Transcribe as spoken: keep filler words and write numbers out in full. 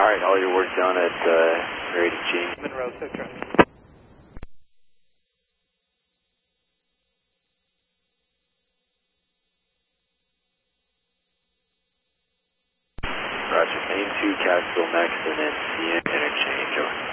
Alright, all your work done at uh, Rated G. Monroe, Citron. Roger, main two, Catskill, Maxton, and C N interchange. Over.